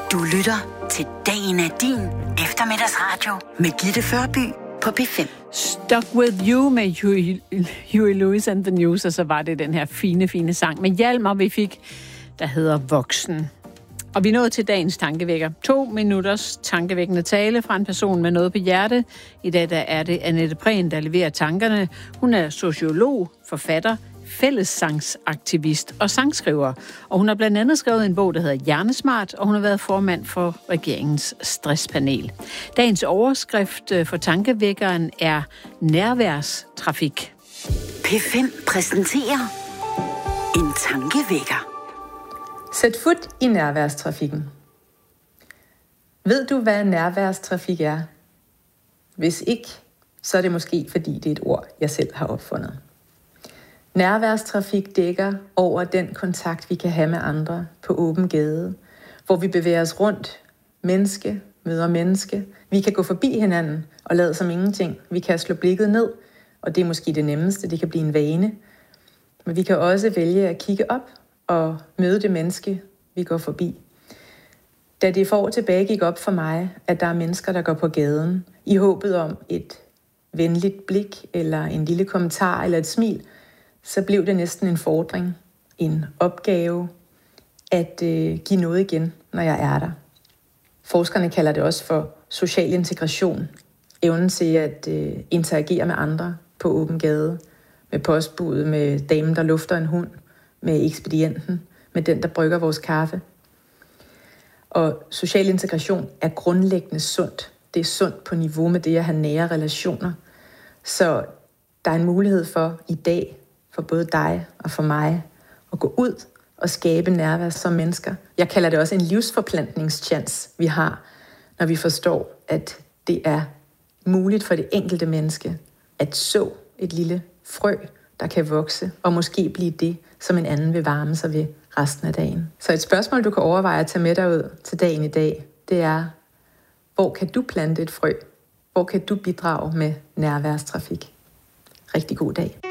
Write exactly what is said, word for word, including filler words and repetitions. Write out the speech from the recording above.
Du lytter til Dagen er din eftermiddagsradio med Gitte Førby på P fem. Stuck With You med Huey, Huey Lewis and the News, og så var det den her fine, fine sang med Hjalmar, vi fik, der hedder Voksen. Og vi nåede til dagens tankevækker. To minutters tankevækkende tale fra en person med noget på hjerte. I dag der er det Annette Prehn, der leverer tankerne. Hun er sociolog, forfatter, fællessangsaktivist og sangskriver. Og hun har blandt andet skrevet en bog, der hedder Hjernesmart, og hun har været formand for regeringens stresspanel. Dagens overskrift for tankevækkeren er nærværstrafik. P fem præsenterer en tankevækker. Sæt fut i nærværstrafikken. Ved du, hvad nærværstrafik er? Hvis ikke, så er det måske, fordi det er et ord, jeg selv har opfundet. Nærværstrafik dækker over den kontakt, vi kan have med andre på åben gade, hvor vi bevæger os rundt, menneske møder menneske. Vi kan gå forbi hinanden og lade som ingenting. Vi kan slå blikket ned, og det er måske det nemmeste, det kan blive en vane. Men vi kan også vælge at kigge op og møde det menneske, vi går forbi. Da det for år tilbage gik op for mig, at der er mennesker, der går på gaden, i håbet om et venligt blik, eller en lille kommentar, eller et smil, så blev det næsten en fordring, en opgave, at øh, give noget igen, når jeg er der. Forskerne kalder det også for social integration, evnen til at øh, interagere med andre på åben gade, med postbudet, med damen, der lufter en hund, med ekspedienten, med den, der brygger vores kaffe. Og social integration er grundlæggende sundt. Det er sundt på niveau med det at have nære relationer. Så der er en mulighed for i dag, for både dig og for mig, at gå ud og skabe nærvær som mennesker. Jeg kalder det også en livsforplantningschance, vi har, når vi forstår, at det er muligt for det enkelte menneske at så et lille frø, der kan vokse, og måske blive det, som en anden vil varme sig ved resten af dagen. Så et spørgsmål, du kan overveje at tage med dig ud til dagen i dag, det er, hvor kan du plante et frø? Hvor kan du bidrage med nærværstrafik? Rigtig god dag.